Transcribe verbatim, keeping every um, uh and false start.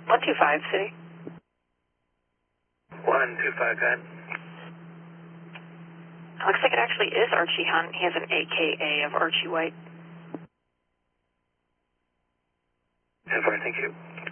one two five, City. one two five, go ahead. Looks like it actually is Archie Hunt. He has an A K A of Archie White. ten four, thank you.